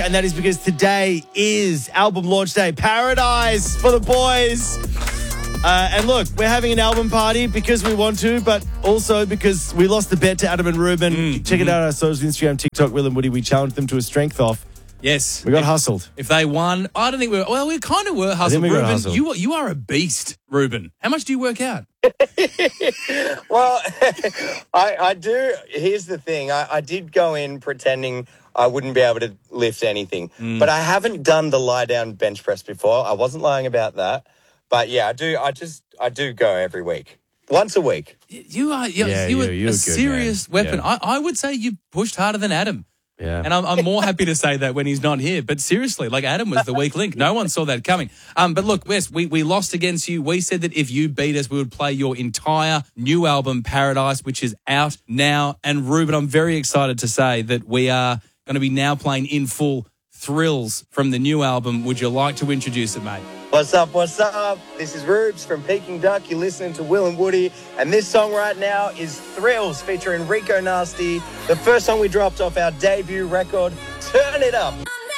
and that is because today is album launch day. Paradise for the boys. And look, we're having an album party because we want to, but also because we lost the bet to Adam and Ruben. Check it out on our socials, Instagram, TikTok, Will and Woody. We challenged them to a strength off. Yes. We got hustled. If they won, I don't think we kind of were hustled. we got Ruben, hustled. you are a beast, Ruben. How much do you work out? Well, I do. Here's the thing. I did go in pretending I wouldn't be able to lift anything. But I haven't done the lie-down bench press before. I wasn't lying about that. But, yeah, I do go every week. Once a week. You are you're a good, serious man. weapon. Yeah. I would say you pushed harder than Adam. Yeah. And I'm more happy to say that when he's not here. But seriously, like Adam was the weak link. No one saw that coming. But look, Wes, we lost against you. We said that if you beat us, we would play your entire new album, Paradise, which is out now. And Ruben, I'm very excited to say that we are going to be now playing in full Thrills from the new album. Would you like to introduce it, mate? What's up? This is Rubes from Peking Duck. You're listening to Will and Woody. And this song right now is Thrills featuring Rico Nasty. The first song we dropped off our debut record. Turn it up.